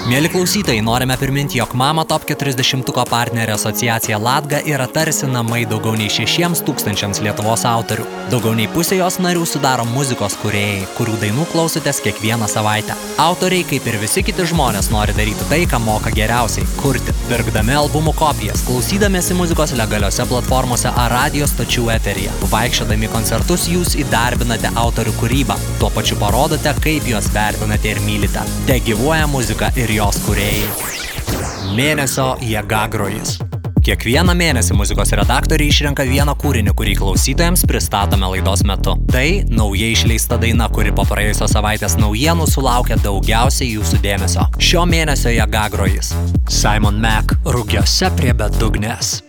Mieli klausytojai, norime priminti, jog Mama Top 40 partnerė asociacija Latga yra tarsi namai daugiau nei 6,000 Lietuvos autorių. Daugiau nei pusė jos narių sudaro muzikos kūrėjai, kurių dainų klausotės kiekvieną savaitę. Autoriai, kaip ir visi kiti žmonės, nori daryti tai, ką moka geriausiai – kurti. Pirkdami albumų kopijas, klausydamiesi muzikos legaliose platformose ar radijo stočių eteryje. Vaikščiodami koncertus jūs įdarbinate autorių kūrybą. Tuo pačiu parodote, kaip juos vertinate ir mylite. Te gyvuoja muzika ir jos kūrėjai. Mėnesio jėgagrojis. Kiekvieną mėnesį muzikos redaktoriai išrenka vieną kūrinį, kurį klausytojams pristatome laidos metu. Tai naujai išleista daina, kuri po praėjusios savaitės naujienų sulaukė daugiausiai jūsų dėmesio. Šio mėnesio jėgagrojis. Simon Mac, Rugiuose prie bedugnės.